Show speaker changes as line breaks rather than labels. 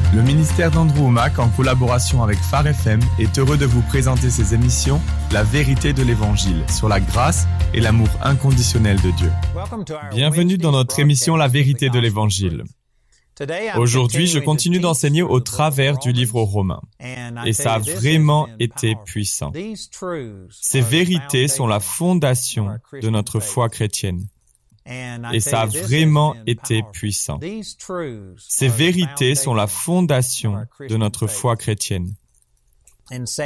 Le ministère d'Andrew Wommack, en collaboration avec Phare FM, est heureux de vous présenter ses émissions La vérité de l'Évangile, sur la grâce et l'amour inconditionnel de Dieu. Bienvenue dans notre émission La vérité de l'Évangile. Aujourd'hui, je continue d'enseigner au travers du livre aux Romains. Et ça a vraiment été puissant. Ces vérités sont la fondation de notre foi chrétienne. Et ça a vraiment été puissant. Ces vérités sont la fondation de notre foi chrétienne.